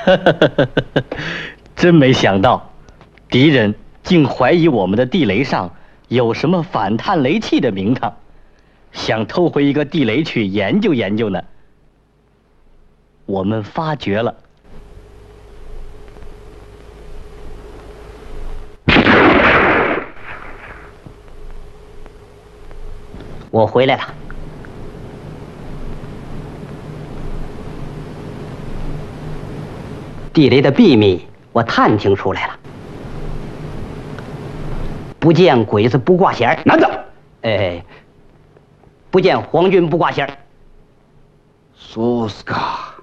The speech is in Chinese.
真没想到，敌人竟怀疑我们的地雷上有什么反探雷器的名堂，想偷回一个地雷去研究研究呢。我们发觉了。 我回来了。地雷的秘密我探听出来了。不见鬼子不挂弦， 难道？ 不见皇军不挂弦。 苏斯卡。